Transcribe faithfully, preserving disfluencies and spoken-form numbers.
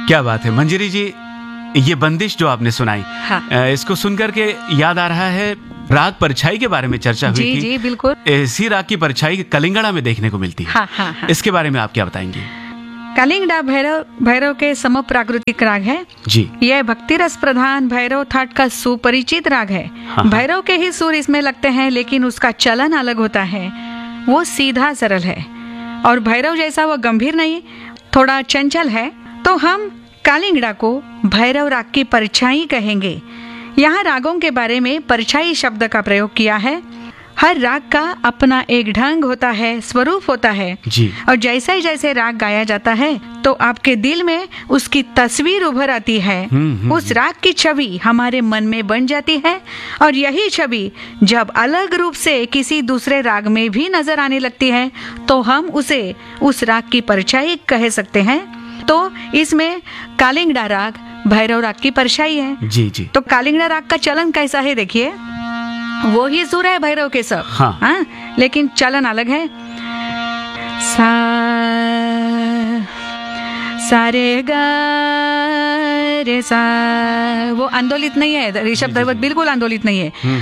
क्या बात है मंजरी जी, ये बंदिश जो आपने सुनाई, हाँ। अ, इसको सुनकर के याद आ रहा है राग परछाई के बारे में चर्चा हुई जी थी। जी बिल्कुल। इसी राग की परछाई कलिंगड़ा में देखने को मिलती है। हाँ हाँ हाँ। इसके बारे में आप क्या बताएंगे? कलिंगड़ा भैरव भैरव के सम प्राकृतिक राग है जी। यह भक्ति रस प्रधान भैरव थाट का सुपरिचित राग है। हाँ। भैरव के ही सुर इसमें लगते हैं, लेकिन उसका चलन अलग होता है। वो सीधा सरल है और भैरव जैसा वो गंभीर नहीं, थोड़ा चंचल है। तो हम कालिंगड़ा को भैरव राग की परछाई कहेंगे। यहाँ रागों के बारे में परछाई शब्द का प्रयोग किया है। हर राग का अपना एक ढंग होता है, स्वरूप होता है जी। और जैसे ही जैसे राग गाया जाता है तो आपके दिल में उसकी तस्वीर उभर आती है। हम्म, हम्म, उस राग की छवि हमारे मन में बन जाती है और यही छवि जब अलग रूप से किसी दूसरे राग में भी नजर आने लगती है तो हम उसे उस राग की परछाई कह सकते हैं। तो इसमें कालिंगड़ा राग भैरव राग की परछाई है। जी जी। तो कालिंगड़ा राग का चलन कैसा है देखिए, वो ही सुर है भैरव के सब। हाँ। हाँ, लेकिन चलन अलग है। सा सारे गा रे सा, वो आंदोलित नहीं है, ऋषभ दैवत बिल्कुल आंदोलित नहीं है।